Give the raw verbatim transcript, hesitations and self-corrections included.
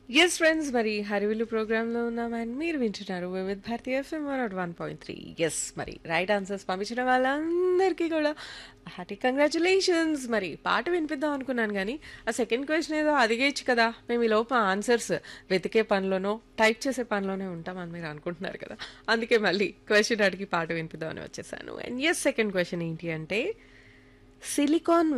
Yes friends, మరి హరివిల్లు ప్రోగ్రాంలో ఉన్నాం అండ్ మీరు వింటున్నారు Vividh Bharati FM one one point three. Yes, మరి రైట్ ఆన్సర్స్ పంపించిన వాళ్ళందరికీ కూడా హార్టీ కంగ్రాచులేషన్స్. మరి పాట వినిపిద్దాం అనుకున్నాను కానీ ఆ సెకండ్ క్వశ్చన్ ఏదో అడిగేయచ్చు కదా, మేము ఈ లోపు ఆన్సర్స్ వెతికే పనిలోనో టైప్ చేసే పనిలోనే ఉంటామని మీరు అనుకుంటున్నారు కదా, అందుకే మళ్ళీ క్వశ్చన్ అడిగి పాట వినిపిద్దామని వచ్చేసాను. అండ్ ఎస్, సెకండ్ క్వశ్చన్ ఏంటి అంటే సిలికాన్